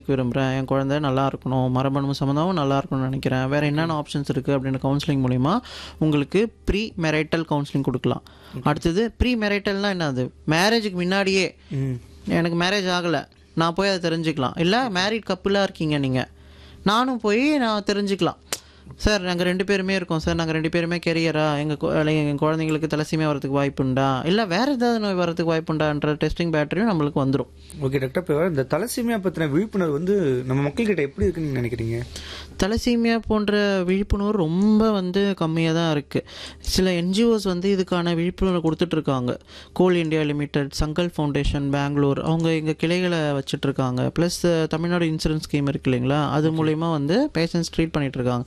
விரும்புகிறேன், என் குழந்தை நல்லா இருக்கணும், மரபணு சம்மந்தமும் நல்லா இருக்கணும்னு நினைக்கிறேன், வேறு என்னென்ன ஆப்ஷன்ஸ் இருக்குது அப்படின்னு கவுன்சிலிங் மூலிமா உங்களுக்கு ப்ரீ மெரைட்டல் கவுன்சிலிங் கொடுக்கலாம். அடுத்தது ப்ரீ மெரைட்டல்னால் என்னது, மேரேஜுக்கு முன்னாடியே எனக்கு மேரேஜ் ஆகலை, நான் போய் அதை தெரிஞ்சுக்கலாம். இல்லை மேரிட் கப்புளாக இருக்கீங்க நீங்கள், நானும் போய் நான் தெரிஞ்சுக்கலாம். சார் நாங்கள் 2 பேருமே இருக்கோம் சார், நாங்கள் 2 பேருமே கெரியரா, எங்கள் குழந்தைங்களுக்கு தலசீமியா வரதுக்கு வாய்ப்புண்டா, இல்லை வேறு ஏதாவது நோய் வரதுக்கு வாய்ப்புண்டான்ற டெஸ்டிங் பேட்டரியும் நம்மளுக்கு வந்துடும். ஓகே டாக்டர், இப்போ இந்த தலசீமியா பற்றின விழிப்புணர்வு வந்து நம்ம மக்கள்கிட்ட எப்படி இருக்குன்னு நினைக்கிறீங்க? தலசீமியா போன்ற விழிப்புணர்வு ரொம்ப கம்மியாக தான் இருக்குது. சில என்ஜிஓஸ் இதுக்கான விழிப்புணர்வு கொடுத்துட்ருக்காங்க. கோல் இண்டியா லிமிடெட், சங்கல் ஃபவுண்டேஷன் பெங்களூர், அவங்க எங்கள் கிளைகளை வச்சிட்ருக்காங்க. ப்ளஸ் தமிழ்நாடு இன்சூரன்ஸ் ஸ்கீம் இருக்கு இல்லைங்களா, அது மூலிமா பேஷண்ட்ஸ் ட்ரீட் பண்ணிகிட்ருக்காங்க.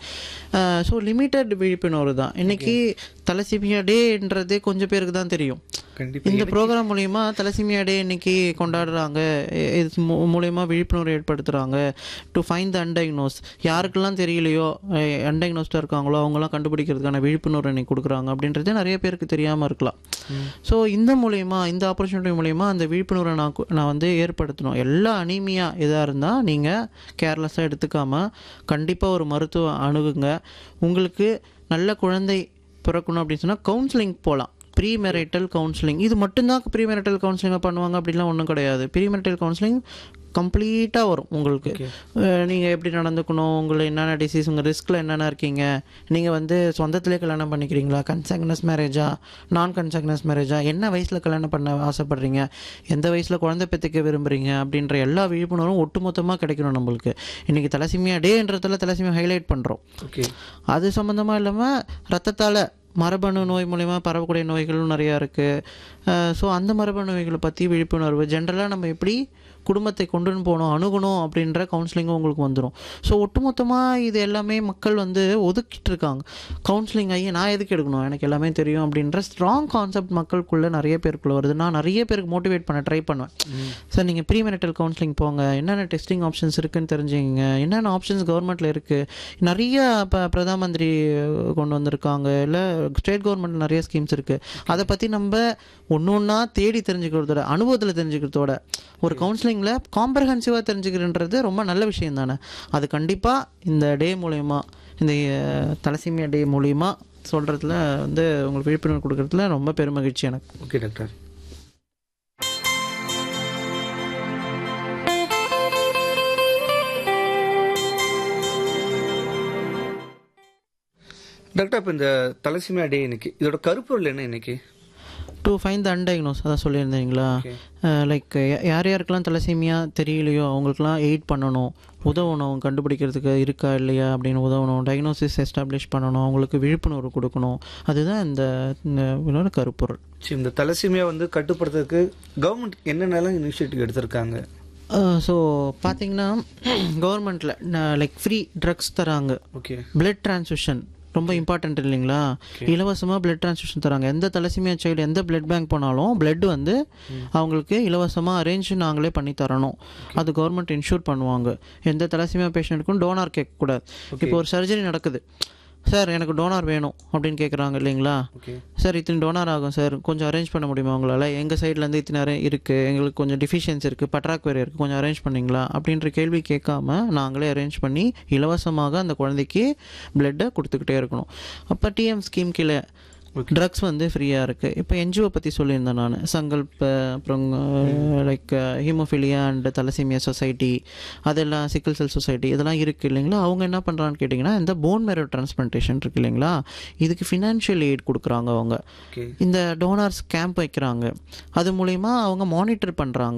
ஸோ லிமிட்டட் விழிப்புணர்வு தான். இன்றைக்கி தலசீமியா டேன்றதே கொஞ்சம் பேருக்கு தான் தெரியும். இந்த ப்ரோக்ராம் மூலிமா தலசீமியா டே இன்னைக்கு கொண்டாடுறாங்க, இது மூலயமா விழிப்புணர்வு ஏற்படுத்துகிறாங்க. டு ஃபைண்ட் த அன்டயக்னோஸ், யாருக்கெல்லாம் தெரியலையோ அன்டயக்னோஸ்டாக இருக்காங்களோ அவங்களாம் கண்டுபிடிக்கிறதுக்கான விழிப்புணர்வு இன்னைக்கு கொடுக்குறாங்க அப்படின்றது நிறைய பேருக்கு தெரியாமல் இருக்கலாம். ஸோ இந்த மூலயமா, இந்த ஆப்பர்ச்சுனிட்டி மூலயமா அந்த விழிப்புணர்வை நான் ஏற்படுத்தணும். எல்லா அனீமியா எதாக இருந்தால் நீங்கள் கேர்லெஸ்ஸாக எடுத்துக்காமல் கண்டிப்பாக ஒரு மருத்துவ அணுகுங்க. உங்களுக்கு நல்ல குழந்தை பிறக்கணும் அப்படின்னு சொன்னால் கவுன்சிலிங் போகலாம். ப்ரீ மெரைட்டல் கவுன்சிலிங், இது மட்டும்தான் ப்ரீ மெரைட்டல் கவுன்சிலிங்கை பண்ணுவாங்க அப்படின்லாம் ஒன்றும் கிடையாது. ப்ரீ மெரைட்டல் கவுன்சிலிங் கம்ப்ளீட்டாக வரும் உங்களுக்கு. நீங்கள் எப்படி நடந்துக்கணும், உங்களுக்கு என்னென்ன டிசீஸ், உங்கள் ரிஸ்கில் என்னென்ன இருக்கீங்க, நீங்கள் சொந்தத்திலே கல்யாணம் பண்ணிக்கிறீங்களா, கன்சாக்னஸ் மேரேஜா, நான் கன்சாக்னஸ் மேரேஜா, என்ன வயசில் கல்யாணம் பண்ண ஆசைப்பட்றீங்க, எந்த வயசில் குழந்தை பெற்றுக்க விரும்புகிறீங்க அப்படின்ற எல்லா விழிப்புணர்வும் ஒட்டுமொத்தமாக கிடைக்கணும் நம்மளுக்கு. இன்றைக்கி தலசீமியா டேன்றதில் தலசீமியா ஹைலைட் பண்ணுறோம். அது சம்மந்தமாக இல்லாமல் ரத்தத்தால் மரபணு நோய் மூலிமா பரவக்கூடிய நோய்களும் நிறையா இருக்குது. ஸோ அந்த மரபணு நோய்களை பற்றி விழிப்புணர்வு, ஜென்ரலாக நம்ம எப்படி குடும்பத்தை கொண்டுன்னு போகணும், அணுகணும் அப்படின்ற கவுன்சிலிங்கும் உங்களுக்கு வந்துடும். ஸோ ஒட்டுமொத்தமாக இது எல்லாமே மக்கள் ஒதுக்கிட்டு இருக்காங்க. கவுன்சிலிங் ஆகி நான் எதுக்கு எடுக்கணும், எனக்கு எல்லாமே தெரியும் அப்படின்ற ஸ்ட்ராங் கான்செப்ட் மக்களுக்குள்ளே நிறைய பேருக்குள்ளே வருது. நான் நிறைய பேருக்கு மோட்டிவேட் பண்ண ட்ரை பண்ணுவேன். சார் நீங்கள் ப்ரீ மெரிட்டல் கவுன்சிலிங் போங்க, என்னென்ன டெஸ்டிங் ஆப்ஷன்ஸ் இருக்குதுன்னு தெரிஞ்சுங்க, என்னென்ன ஆப்ஷன்ஸ் கவர்மெண்ட்டில் இருக்குது. நிறைய இப்போ பிரதம மந்திரி கொண்டு வந்திருக்காங்க, இல்லை ஸ்டேட் கவர்மெண்ட் நிறைய ஸ்கீம்ஸ் இருக்குது. அதை பற்றி நம்ம ஒன்று ஒன்றா தேடி தெரிஞ்சுக்கிறதோட, அனுபவத்தில் தெரிஞ்சுக்கிறதோட, ஒரு கவுன்சிலிங்கில் காம்ப்ரஹென்சிவாக தெரிஞ்சுக்கிறன்றது ரொம்ப நல்ல விஷயம் தானே. அது கண்டிப்பாக இந்த டே மூலயமா, இந்த தலசீமியா டே மூலயமா சொல்கிறதுல உங்களுக்கு விழிப்புணர்வு கொடுக்கறதுல ரொம்ப பெருமகிழ்ச்சி எனக்கு. Okay doctor. டாக்டர், இப்போ இந்த தலசீமியா டே இன்னைக்கு இதோட கருப்பொருள் என்ன இன்னைக்கு? டு ஃபைண்ட் த அன்டயக்னோஸ், அதான் சொல்லியிருந்தீங்களா. லைக் யார் யாருக்கெல்லாம் தலசீமியா தெரியலையோ அவங்களுக்குலாம் எய்ட் பண்ணணும், உதவணும், கண்டுபிடிக்கிறதுக்கு இருக்கா இல்லையா அப்படின்னு உதவணும், டயக்னோசிஸ் எஸ்டாப்ளிஷ் பண்ணணும், அவங்களுக்கு விழிப்புணர்வு கொடுக்கணும். அதுதான் இந்த கருப்பொருள். இந்த தலசீமியா கட்டுப்படுத்துறதுக்கு கவர்மெண்ட் என்னென்னலாம் இனிஷியேட்டிவ் எடுத்திருக்காங்க? ஸோ பார்த்தீங்கன்னா கவர்மெண்ட்டில் லைக் ஃப்ரீ ட்ரக்ஸ் தராங்க. ஓகே. பிளட் டிரான்ஸ்ஃபியூஷன் ரொம்ப இம்பார்ட்டன்ட் இல்லைங்களா. இலவசமாக பிளட் டிரான்ஸ்ஃபியூஷன் தராங்க. எந்த தலசீமியா சைல்டு எந்த பிளட் பேங்க் போனாலும் பிளட் அவங்களுக்கு இலவசமாக அரேஞ்ச் நாங்களே பண்ணி தரணும். அது கவர்மெண்ட் இன்ஷூர் பண்ணுவாங்க. எந்த தலசீமியா பேஷண்ட்டுக்கும் டோனார் கேட்கக்கூடாது. இப்போ ஒரு சர்ஜரி நடக்குது, சார் எனக்கு டோனார் வேணும் அப்படின்னு கேட்குறாங்க இல்லைங்களா. சார் இத்தனை டோனார் ஆகும் சார், கொஞ்சம் அரேஞ்ச் பண்ண முடியுமா உங்களால், எங்கள் சைட்லேருந்து இத்தனை இருக்குது, எங்களுக்கு கொஞ்சம் டிஃபிஷியன்சி இருக்குது, பற்றாக்குறை இருக்குது, கொஞ்சம் அரேஞ்ச் பண்ணிங்களா அப்படின்ற கேள்வி கேட்காம நாங்களே அரேஞ்ச் பண்ணி இலவசமாக அந்த குழந்தைக்கு பிளட்டை கொடுத்துக்கிட்டே இருக்கணும். அப்போ டிஎம் ஸ்கீம் கீழே ட்ரக்ஸ் ஃப்ரீயாக இருக்குது. இப்போ என்ஜிஓ பற்றி சொல்லியிருந்தேன் நான், சங்கல்ப், அப்புறம் like haemophilia and thalassemia society, அதெல்லாம் சிக்கிள் செல் சொசைட்டி, இதெல்லாம் இருக்குது இல்லைங்களா. அவங்க என்ன பண்ணுறான்னு கேட்டிங்கன்னா, இந்த போன் மேரோ டிரான்ஸ்பிளான்டேஷன் இருக்குது இல்லைங்களா, இதுக்கு ஃபினான்ஷியல் எய்ட் கொடுக்குறாங்க. அவங்க இந்த டோனார்ஸ் கேம்ப் வைக்கிறாங்க, அது மூலிமா அவங்க மானிட்டர் பண்ணுறாங்க.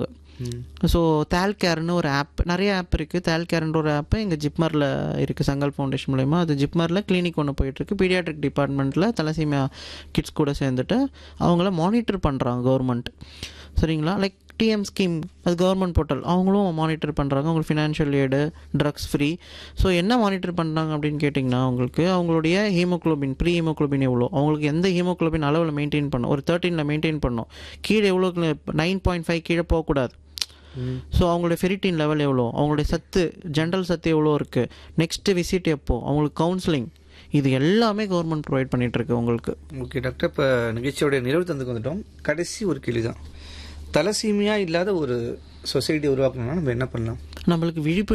ஸோ தேல்கேர்னு ஒரு ஆப், நிறைய ஆப் இருக்குது. தேல்கேர்ன்ற ஒரு ஆப்பு எங்கள் ஜிப்மரில் இருக்குது, சங்கல் ஃபவுண்டேஷன் மூலயமா. அது ஜிப்மரில் கிளினிக் ஒன்று போயிட்டுருக்கு. பீடியாட்ரிக் டிபார்ட்மெண்ட்டில் தலசீமியா கிட்ஸ் கூட சேர்ந்துட்டு அவங்கள மானிட்டர் பண்ணுறாங்க கவர்மெண்ட். சரிங்களா. லைக் டிஎம் ஸ்கீம், அது கவர்மெண்ட் போர்ட்டல், அவங்களும் மானிட்டர் பண்ணுறாங்க. அவங்களுக்கு financial aid, drugs free. So என்ன மானிட்டர் பண்ணுறாங்க அப்படின்னு கேட்டிங்கன்னா, அவங்களுடைய ஹீமோக்ளோபின், ப்ரீ ஹீமோக்ளோபின் எவ்வளோ, அவங்களுக்கு எந்த ஹீமோக்ளோபின் அளவில் மெயின்டைன் பண்ணணும், ஒரு 13 மெயின்டைன் பண்ணணும், கீழே எவ்வளோ 9.5 கீழே போகக்கூடாது. ஸோ அவங்களுடைய ஃபெரிட்டின் லெவல் எவ்வளோ, அவங்களுடைய சத்து, ஜென்ரல் சத்து எவ்வளோ இருக்குது, நெக்ஸ்ட்டு விசிட் எப்போ, அவங்களுக்கு கவுன்சிலிங், இது எல்லாமே கவர்மெண்ட் ப்ரொவைட் பண்ணிகிட்ருக்கு உங்களுக்கு. ஓகே டாக்டர், இப்போ நிகழ்ச்சியோடைய நிறைவு தந்துக்கு வந்துட்டோம். கடைசி ஒரு கேள்வி தான், தலசீமியா இல்லாத ஒரு சொசைட்டி உருவாக்கணும்னா நம்ம என்ன பண்ணலாம்? நம்மளுக்கு விழிப்பு